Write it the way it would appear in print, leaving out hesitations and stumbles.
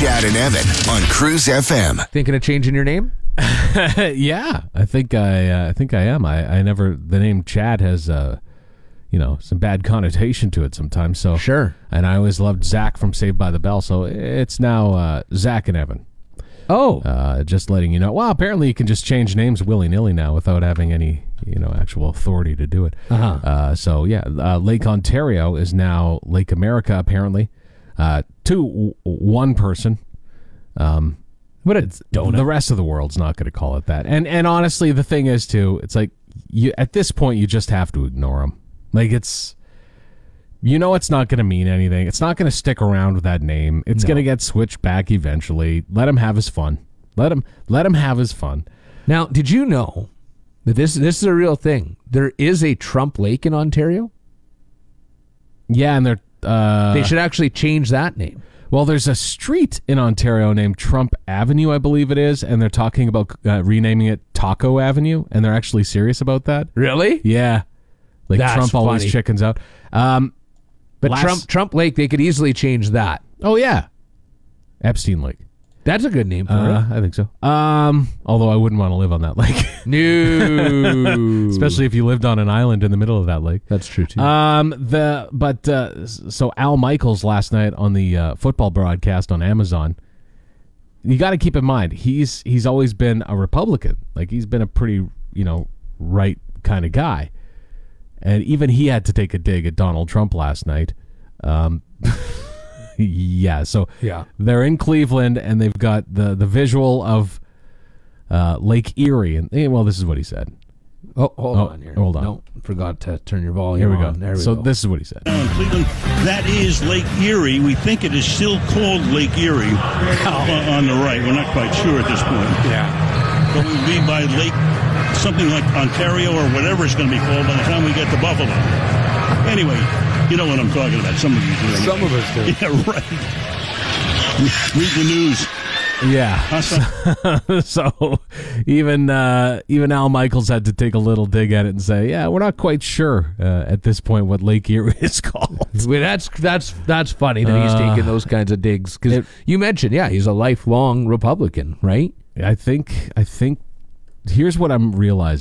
Chad and Evan on Cruise FM. Thinking of changing your name? Yeah, I think I am. I never. The name Chad has some bad connotation to it sometimes. So Sure. And I always loved Zach from Saved by the Bell, so it's now Zach and Evan. Oh, Just letting you know. Well, apparently you can just change names willy-nilly now without having any actual authority to do it. So yeah, Lake Ontario is now Lake America apparently. To one person. what a donut. The rest of the world's not going to call it that. And honestly, the thing is too, it's like at this point you just have to ignore them. Like it's not going to mean anything. It's not going to stick around with that name. It's going to get switched back eventually. Let him have his fun. Let him have his fun. Now, did you know that this is a real thing? There is a Trump Lake in Ontario. Yeah, and They should actually change that name. well, there's a street in Ontario named Trump Avenue, I believe it is, and they're talking about renaming it Taco Avenue, and they're actually serious about that. Really? Yeah. Like That's Trump always funny. chickens out. But Trump Lake, they could easily change that. Oh, yeah. Epstein Lake. That's a good name for it. I think so. Although I wouldn't want to live on that lake. No. Especially if you lived on an island in the middle of that lake. That's true, too. So Al Michaels last night on the football broadcast on Amazon, you got to keep in mind, he's always been a Republican. Like, he's been a pretty, right kind of guy. And even he had to take a dig at Donald Trump last night. Yeah, so they're in Cleveland, and they've got the visual of Lake Erie. And well, this is what he said. Oh, hold on here. Hold on. No, forgot to turn your volume Here we go. on. There we So go. this is what he said. In Cleveland, that is Lake Erie. We think it is still called Lake Erie on the right. We're not quite sure at this point. Yeah. But we'll be by Lake, something like Ontario or whatever it's going to be called by the time we get to Buffalo. Anyway, you know what I'm talking about. Some of you do. Some of us do. Yeah, right. Read the news. Yeah. So even Al Michaels had to take a little dig at it and say, yeah, we're not quite sure at this point what Lake Erie is called. Well, that's funny that he's taking those kinds of digs. Because you mentioned, he's a lifelong Republican, right? I think here's what I'm realizing.